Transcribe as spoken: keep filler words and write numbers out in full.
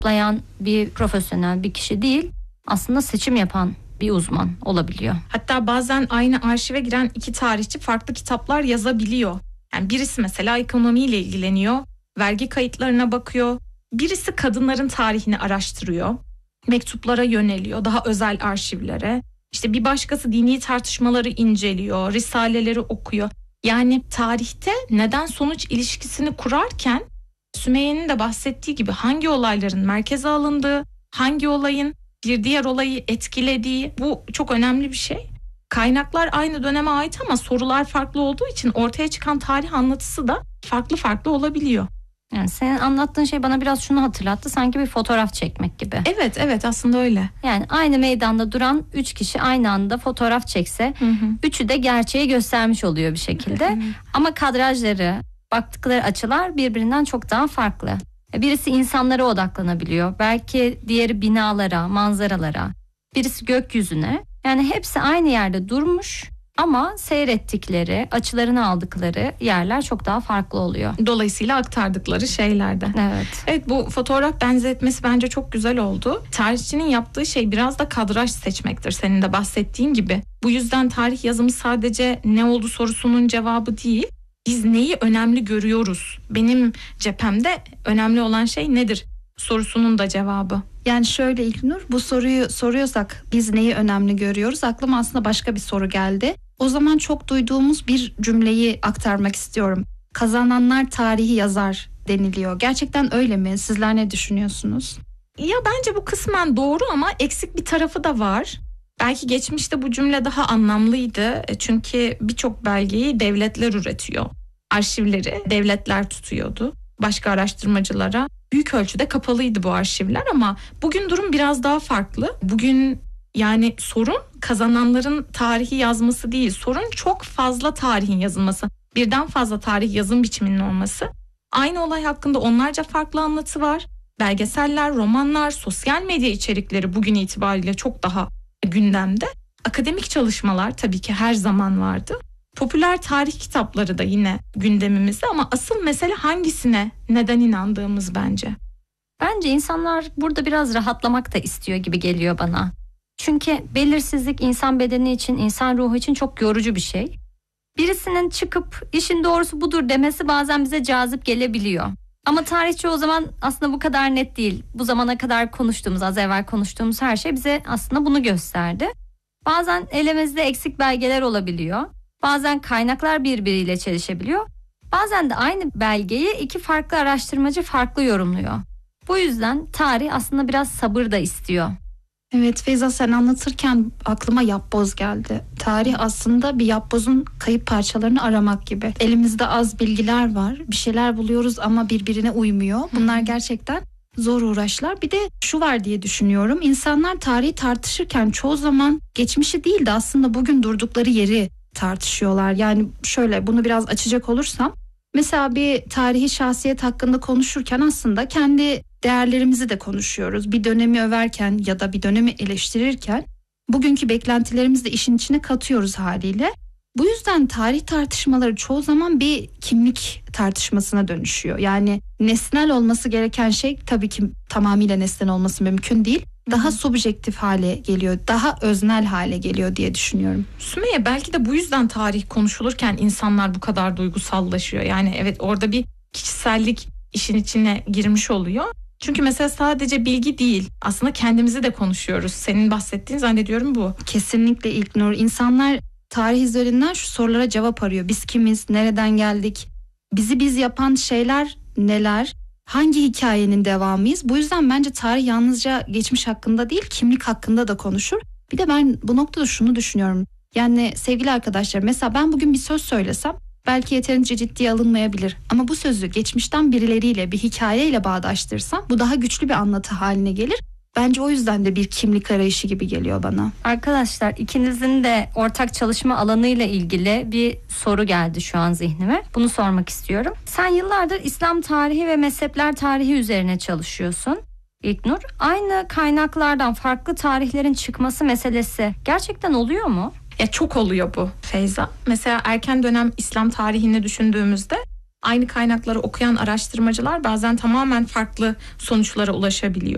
toplayan bir profesyonel bir kişi değil, aslında seçim yapan bir uzman olabiliyor. Hatta bazen aynı arşive giren iki tarihçi farklı kitaplar yazabiliyor. Yani birisi mesela ekonomiyle ilgileniyor, vergi kayıtlarına bakıyor. Birisi kadınların tarihini araştırıyor, mektuplara yöneliyor, daha özel arşivlere. İşte bir başkası dini tartışmaları inceliyor, risaleleri okuyor. Yani tarihte neden sonuç ilişkisini kurarken Sümeyye'nin de bahsettiği gibi hangi olayların merkeze alındığı, hangi olayın bir diğer olayı etkilediği, bu çok önemli bir şey. Kaynaklar aynı döneme ait ama sorular farklı olduğu için ortaya çıkan tarih anlatısı da farklı farklı olabiliyor. Yani senin anlattığın şey bana biraz şunu hatırlattı. Sanki bir fotoğraf çekmek gibi. Evet, evet aslında öyle. Yani aynı meydanda duran üç kişi aynı anda fotoğraf çekse, hı hı. üçü de gerçeği göstermiş oluyor bir şekilde. Ama kadrajları, baktıkları açılar birbirinden çok daha farklı. Birisi insanlara odaklanabiliyor. Belki diğeri binalara, manzaralara. Birisi gökyüzüne. Yani hepsi aynı yerde durmuş ama seyrettikleri, açılarını aldıkları yerler çok daha farklı oluyor. Dolayısıyla aktardıkları şeylerde. Evet. Evet, bu fotoğraf benzetmesi bence çok güzel oldu. Tarihçinin yaptığı şey biraz da kadraj seçmektir, senin de bahsettiğin gibi. Bu yüzden tarih yazımı sadece ne oldu sorusunun cevabı değil. Biz neyi önemli görüyoruz? Benim cephemde önemli olan şey nedir sorusunun da cevabı. Yani şöyle İlknur, bu soruyu soruyorsak biz neyi önemli görüyoruz? Aklıma aslında başka bir soru geldi. O zaman çok duyduğumuz bir cümleyi aktarmak istiyorum. Kazananlar tarihi yazar deniliyor. Gerçekten öyle mi? Sizler ne düşünüyorsunuz? Ya bence bu kısmen doğru ama eksik bir tarafı da var. Belki geçmişte bu cümle daha anlamlıydı. Çünkü birçok belgeyi devletler üretiyor. Arşivleri devletler tutuyordu. Başka araştırmacılara büyük ölçüde kapalıydı bu arşivler ama bugün durum biraz daha farklı. Bugün yani sorun kazananların tarihi yazması değil. Sorun çok fazla tarihin yazılması. Birden fazla tarih yazım biçiminin olması. Aynı olay hakkında onlarca farklı anlatı var. Belgeseller, romanlar, sosyal medya içerikleri bugün itibariyle çok daha gündemde. Akademik çalışmalar tabii ki her zaman vardı. Popüler tarih kitapları da yine gündemimizde ama asıl mesele hangisine, neden inandığımız bence. Bence insanlar burada biraz rahatlamak da istiyor gibi geliyor bana. Çünkü belirsizlik insan bedeni için, insan ruhu için çok yorucu bir şey. Birisinin çıkıp işin doğrusu budur demesi bazen bize cazip gelebiliyor. Ama tarihçi o zaman aslında bu kadar net değil. Bu zamana kadar konuştuğumuz, az evvel konuştuğumuz her şey bize aslında bunu gösterdi. Bazen elimizde eksik belgeler olabiliyor. Bazen kaynaklar birbiriyle çelişebiliyor. Bazen de aynı belgeyi iki farklı araştırmacı farklı yorumluyor. Bu yüzden tarih aslında biraz sabır da istiyor. Evet Feyza, sen anlatırken aklıma yapboz geldi. Tarih aslında bir yapbozun kayıp parçalarını aramak gibi. Elimizde az bilgiler var, bir şeyler buluyoruz ama birbirine uymuyor. Bunlar gerçekten zor uğraşlar. Bir de şu var diye düşünüyorum. İnsanlar tarihi tartışırken çoğu zaman geçmişi değil de aslında bugün durdukları yeri tartışıyorlar. Yani şöyle, bunu biraz açacak olursam, mesela bir tarihi şahsiyet hakkında konuşurken aslında kendi değerlerimizi de konuşuyoruz. Bir dönemi överken ya da bir dönemi eleştirirken bugünkü beklentilerimizi de işin içine katıyoruz haliyle. Bu yüzden tarih tartışmaları çoğu zaman bir kimlik tartışmasına dönüşüyor. Yani nesnel olması gereken şey tabii ki tamamıyla nesnel olması mümkün değil. Daha Hı-hı. subjektif hale geliyor, daha öznel hale geliyor diye düşünüyorum. Sümeyye, belki de bu yüzden tarih konuşulurken insanlar bu kadar duygusallaşıyor. Yani evet, orada bir kişisellik işin içine girmiş oluyor. Çünkü mesela sadece bilgi değil, aslında kendimizi de konuşuyoruz. Senin bahsettiğin zannediyorum bu. Kesinlikle İlknur. İnsanlar tarih üzerinden şu sorulara cevap arıyor. Biz kimiz, nereden geldik, bizi biz yapan şeyler neler, hangi hikayenin devamıyız? Bu yüzden bence tarih yalnızca geçmiş hakkında değil, kimlik hakkında da konuşur. Bir de ben bu noktada şunu düşünüyorum. Yani sevgili arkadaşlar, mesela ben bugün bir söz söylesem belki yeterince ciddiye alınmayabilir. Ama bu sözü geçmişten birileriyle, bir hikayeyle bağdaştırsam bu daha güçlü bir anlatı haline gelir. Bence o yüzden de bir kimlik arayışı gibi geliyor bana. Arkadaşlar, ikinizin de ortak çalışma alanıyla ilgili bir soru geldi şu an zihnime. Bunu sormak istiyorum. Sen yıllardır İslam tarihi ve mezhepler tarihi üzerine çalışıyorsun İlknur. Aynı kaynaklardan farklı tarihlerin çıkması meselesi gerçekten oluyor mu? Ya çok oluyor bu Feyza. Mesela erken dönem İslam tarihini düşündüğümüzde aynı kaynakları okuyan araştırmacılar bazen tamamen farklı sonuçlara ulaşabiliyor.